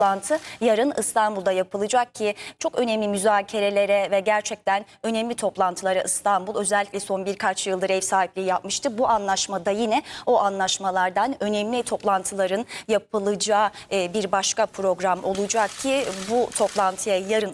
toplantı yarın İstanbul'da yapılacak ki çok önemli müzakerelere ve gerçekten önemli toplantılara İstanbul özellikle son birkaç yıldır ev sahipliği yapmıştı. Bu anlaşmada yine o anlaşmalardan önemli toplantıların yapılacağı bir başka program olacak ki bu toplantıya yarın